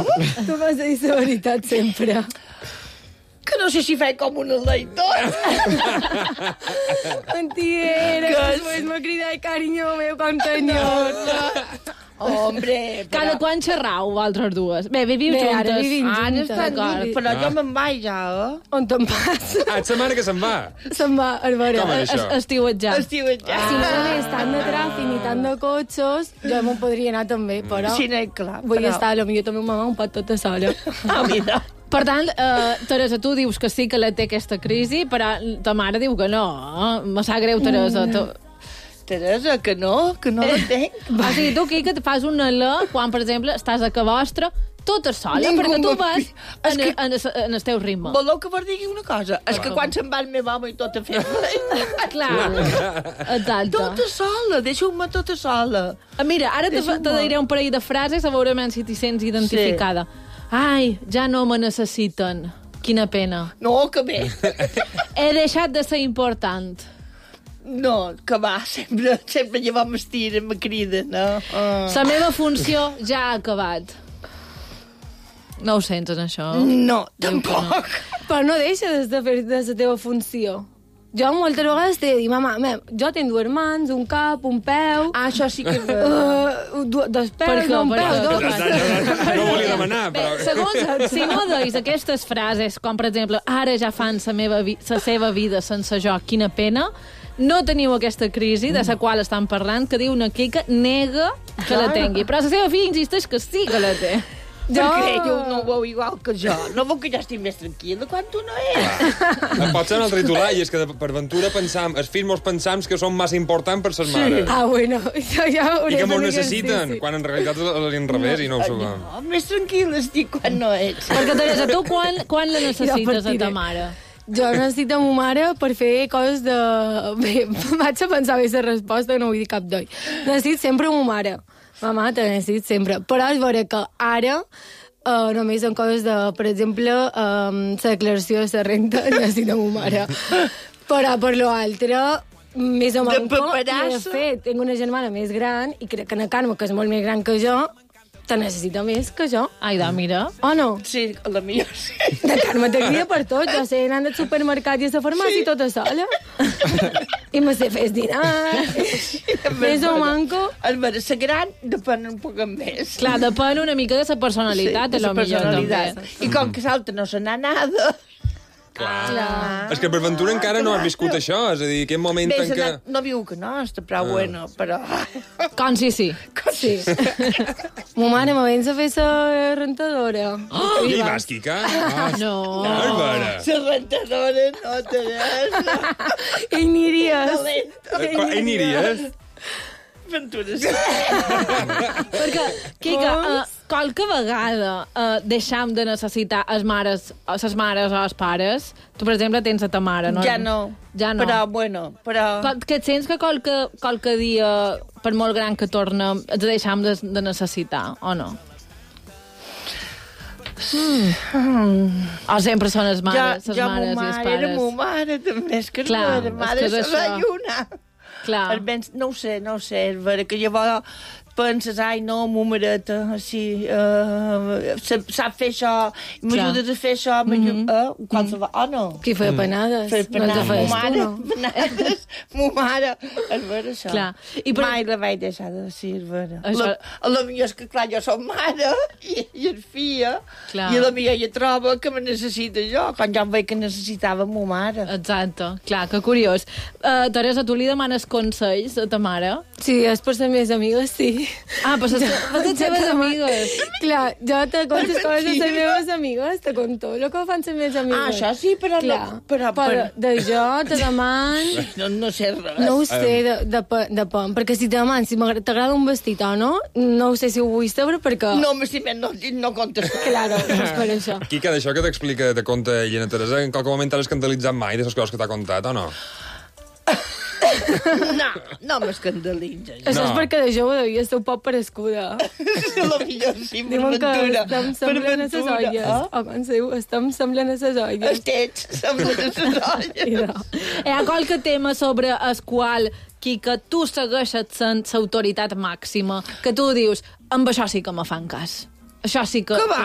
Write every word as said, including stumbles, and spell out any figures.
Tu vas dir la veritat sempre. Que no sé si faig com una leitor. Mentira, que després m'ha cridat carinyo meu com senyor. Hombre, però... Cada quan xerrau, vosaltres dues? Bé, viviu Bé, juntes. ara vivim Ara juntes. estan D'acord. però jo me'n vaig ja, eh? On te'n passa? Ah, ets la mare que se'n va. Se'n va, a veure. Com és això? Estiuetjar. Estiu ja. Si no hagués tant de tràfic ni tant de cotxes, jo m'ho podria anar també, però... Sí, no, clar. Vull però... estar, potser també un mamà un pot tota sola. Ah, mira. Per tant, eh, Teresa, tu dius que sí que la té aquesta crisi, però ta mare diu que no. Eh? Me sap greu, Teresa. Mm. Teresa, que no, que no la tenc. O sigui, tu aquí que te fas una la quan, per exemple, estàs a casa vostra, tota sola, Ningú perquè tu m'ha- vas És en, que- en, en, en el teu ritme. Voleu que vos digui una cosa? És que quan se'n va el meu home i tot a fer Clar, exacte. tota sola, deixeu-me tota sola. Ah, Mira, ara te, Deixa'm-me. te diré un parell de frases a veure si t'hi sents identificada. Ai, ja no me necessiten. Quina pena. No, que bé. He deixat de ser important. No, que va, sempre, sempre llavors m'estiren, me criden, no? Uh. La meva funció ja ha acabat. No ho sents, en això? No, tampoc. Però no deixes de fer de la teva funció. Jo moltes vegades t'he de dir, mama, mem, jo tinc dues mans, un cap, un peu... Ah, això sí que... Uh, du- dos Per peus, què? un Per peu, què? dos No, no, no, no ho volia demanar, Bé, però... segons, si no deis aquestes frases, com per exemple, ara ja fan la meva vi la seva vida sense jo, quina pena, no teniu aquesta crisi de la qual estan parlant, que diu una Quica nega que la tingui. Però la seva filla insisteix que sí que la té. Jo... Perquè ell no ho veu igual que jo. No veu que jo estic més tranquil·la quan tu no ets. Pot ser un altre titular, i és que de- per ventura pensam, els fills mos pensam que són massa importants per ses mares. Ah, bueno, jo ja I hauré que mos de dir necessiten, sí, sí. quan en realitat és l'inrevés i no ho sabem. No, més tranquil·la estic quan no ets. Perquè, Teresa, tu quan, quan la necessites a partiré. ta mare? Jo necessito ma mare per fer coses de... Bé, vaig a pensar bé la resposta, no vull dir cap d'oi. Necessito sempre ma mare. Mama, te necessito sempre. Però és vera que ara uh, només són coses de, per exemple, um, la declaració de la renta, necessito ma mare. Però per l'altre, més o De menys... I de paperassa. fet, tinc una germana més gran, i crec que na Carme, que és molt més gran que jo, te necessita més que jo. Ai, da, mira. O no? Sí, a la millor sí. De Carme te cria per tot. Jo sé anar al supermercat i a la farmàcia sí. tota sola. I me sé fer dinar. Més o manco. El veure ser gran depèn un poc més. Clar, depèn una mica de la personalitat, de a lo la millor, personalitat. també. I com que l'altre no se n'ha nada... Clar. És que per ventura encara no has viscut això, és a dir, aquest moment Bé, en se què... n'ha- no diu que no, està prou bueno, però... Com si sí. Sí. Mo mare me vens a fer la rentadora. Oh, I hi vas, Quica? Ah, No. Bàrbara. La rentadora no, Teresa. I aniries. Dolenta. Eh, però hi aniries? Ventura, sí. Perquè, Quica, uh, qualque vegada uh, deixam de necessitar les mares, les mares o els pares. Tu, per exemple, tens a ta mare, no? Ja no. Ja no. Però, bueno, però... Qual- Que et sents que qualque, qualque dia, per molt gran que tornem, ens deixam de, de necessitar, o no? Mm. O sempre són les mares, les ja, mares ma i els mare, era pares. ma mare, també, és que és Clar, vera, és mare, que és se va això. lluna. Clar. Almenys, no ho sé, no ho sé, és vera que llavors penses, ai, no, ma mareta, així, uh, sap fer això, m'ajudes a fer això, m'ajudes... Uh, qualsevol... Oh, no. Qui feia panades? Fer panades, feies ma tu, mare, no? panades, ma mare, és vera això. Clar. I per- Mai la vaig deixar de dir, és vera. Això- La, a la millor és que, clar, jo som mare i, i és filla, Clar. i a la millor ella troba que me necessita jo, quan jo em veig que necessitava ma mare. Exacte, clar, que curiós. Uh, Teresa, tu li demanes consells a ta mare? Sí, és per ser més amigues, sí. Ah, però les les seves amigues. Clar, jo te conto les coses a les meves amigues, te conto el que fan les meves amigues. Ah, això sí, però Clar, no... Però, però de jo te deman... No, no sé res. No ho sé, de, de, de pom, perquè si te deman si m'agrada- t'agrada un vestit o no, no ho sé si ho vull saber perquè... No, m'estimen, no, no contestar. Claro, és per això. Quica, d'això que t'explica, te conta ella, Teresa, en qualque moment t'has escandalitzat mai de les coses que t'ha contat, o no? No, no m'escandalitza. Això No. és perquè de jove devia ser un poc parescuda. A la millor sí, per Diuen que ventura. estem Per semblant a ses ventura. olles. Ah? O com se diu, estem semblant a ses olles. Estets, semblen a ses olles. Mira. Hi ha qualque tema sobre el qual, Quica, tu segueixes sent l'autoritat màxima, que tu dius, amb això sí que me fan cas. Això sí que... Que va,